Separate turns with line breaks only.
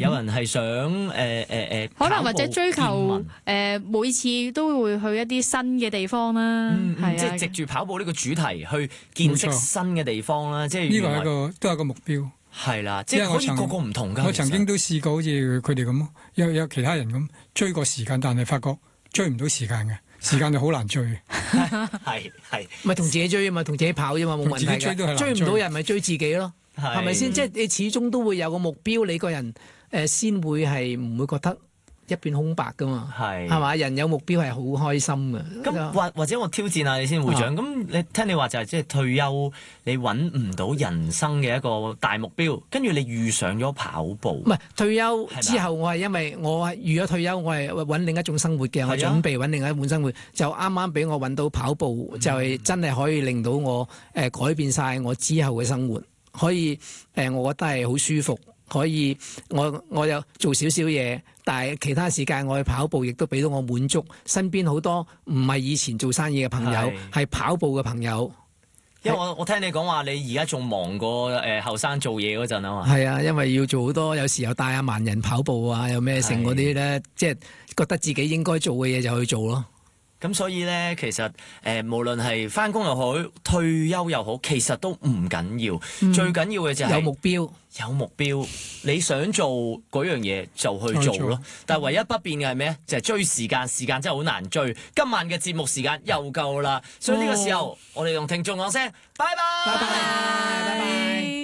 有人係想
可能或者追求
跑步
每次都會去一啲新嘅地方啦，係
即係藉住跑步呢個主題去見識新嘅地方啦，即係
呢個係都係個目標。
係啦，即係可以個個唔同㗎。
我曾經都試過好似佢哋咁，有其他人咁追過時間，但係發覺追唔到時間嘅，時間就好難追。
係
咪同自己追啊嘛，同自己跑啫嘛，冇問題嘅。追唔到人咪追自己咯，係咪先？即係你始終都會有個目標，你個人先會係唔會覺得一片空白噶嘛？係嘛？人有目標係好開心嘅。
咁或者我挑戰下你先，會長。咁你聽你話就係即係退休，你揾唔到人生嘅一個大目標，跟住你遇上咗跑步。
唔係退休之後，我係因為我預咗退休，我係揾另一種生活嘅，我準備揾另一種生活，就啱啱俾我揾到跑步，就係真係可以令到我改變晒我之後嘅生活，可以我覺得係好舒服。可以，我有做少少嘢，但係其他時間我去跑步，亦都俾到我滿足。身邊好多唔係以前做生意嘅朋友，係跑步嘅朋友。
因為我聽你講話，你而家仲忙過後生做嘢嗰陣啊嘛。
係啊，因為要做好多，有時候帶下萬人跑步啊，有咩剩嗰啲咧，即係覺得自己應該做嘅嘢就去做咯。
咁所以咧，其實無論係返工又好，退休又好，其實都唔緊要。最緊要嘅就係
有目標。
有目標，你想做嗰樣嘢就去做咯。但係唯一不變嘅係咩？就係追時間，時間真係好難追。今晚嘅節目時間又夠啦，所以呢個時候我哋同聽眾講聲拜拜，
拜拜，拜拜。